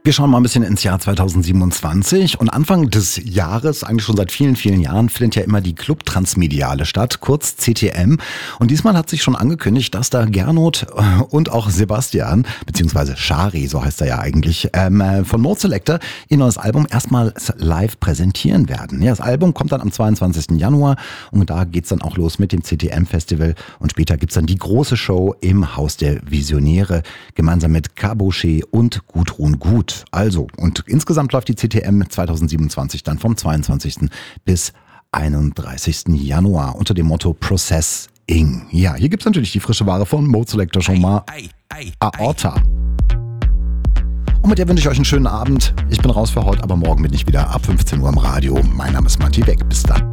Wir schauen mal ein bisschen ins Jahr 2027 und Anfang des Jahres, eigentlich schon seit vielen, vielen Jahren, findet ja immer die Club Transmediale statt, kurz CTM. Und diesmal hat sich schon angekündigt, dass da Gernot und auch Sebastian, beziehungsweise Shari, so heißt er ja eigentlich, von Mode Selector ihr neues Album erstmals live präsentieren werden. Ja, das Album kommt dann am 22. Januar und da geht's dann auch los mit dem CTM-Festival und später gibt's dann die große Show im Haus der Visionäre, gemeinsam mit Caboche und Gudrun Gut. Also, und insgesamt läuft die CTM 2027 dann vom 22. bis 31. Januar unter dem Motto Processing. Ja, hier gibt's natürlich die frische Ware von Mode Selector schon mal. Aorta. Und mit der wünsche ich euch einen schönen Abend. Ich bin raus für heute, aber morgen bin ich wieder ab 15 Uhr im Radio. Mein Name ist Matti Weg. Bis dann.